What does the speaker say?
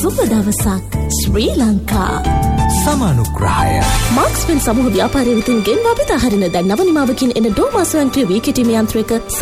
සුබ දවසක් ශ්‍රී ලංකා. සමානුග්‍රහය මාක්ස්පෙන් සමූහ ව්‍යාපාරය වෙතින් ගෙන්වා පිට හරින දැන් නව නිමාවකින් එන ඩෝමා ස්වයංක්‍රීය වී කිටීම යන්ත්‍රයක